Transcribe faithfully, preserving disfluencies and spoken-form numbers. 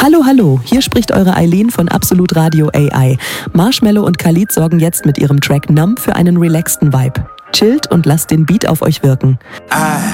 Hallo, hallo, hier spricht eure Eileen von Absolut Radio A I. Marshmello und Khalid sorgen jetzt mit ihrem Track Numb für einen relaxten Vibe. Chillt und lasst den Beat auf euch wirken. I